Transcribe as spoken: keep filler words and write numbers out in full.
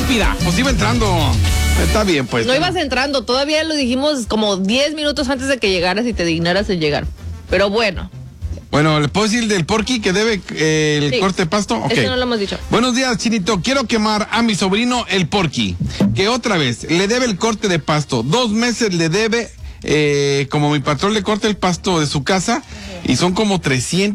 rápida. Pues iba entrando. Está bien, pues. No ibas entrando, todavía lo dijimos como diez minutos antes de que llegaras y te dignaras en llegar. Pero bueno. Bueno, ¿le puedo decir el del Porky que debe eh, el Sí. corte de pasto? Okay. Eso no lo hemos dicho. Buenos días, Chinito. Quiero quemar a mi sobrino el Porky, que otra vez le debe el corte de pasto. Dos meses le debe, eh, como mi patrón le corta el pasto de su casa, y son como trescientos.